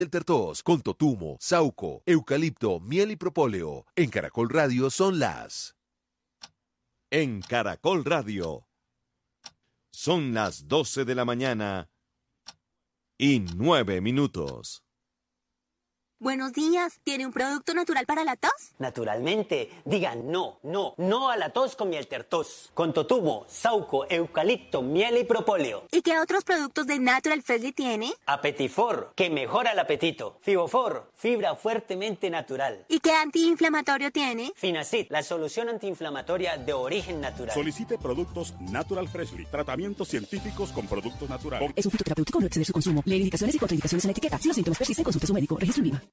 El Tertos, con totumo, sauco, eucalipto, miel y propóleo. En Caracol Radio son las... En Caracol Radio son las 12 de la mañana y 9 minutos. Buenos días, ¿tiene un producto natural para la tos? Naturalmente, digan no a la tos con miel Tertos. Con totumo, sauco, eucalipto, miel y propóleo. ¿Y qué otros productos de Natural Freshly tiene? Apetifor, que mejora el apetito. Fibofor, fibra fuertemente natural. ¿Y qué antiinflamatorio tiene? Finacid, la solución antiinflamatoria de origen natural. Solicite productos Natural Freshly, tratamientos científicos con productos naturales. Es un fitoterapéutico, no exceder su consumo. Lee indicaciones y contraindicaciones en la etiqueta. Si los síntomas persisten, consulte a su médico. Registro en Viva.